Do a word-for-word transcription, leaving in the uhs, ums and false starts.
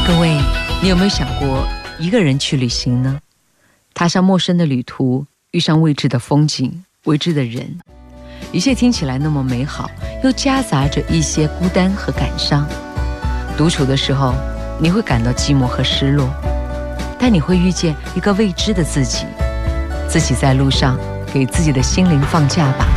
各位，你有没有想过一个人去旅行呢？踏上陌生的旅途，遇上未知的风景、未知的人，一切听起来那么美好，又夹杂着一些孤单和感伤。独处的时候，你会感到寂寞和失落，但你会遇见一个未知的自己。自己在路上，给自己的心灵放假吧。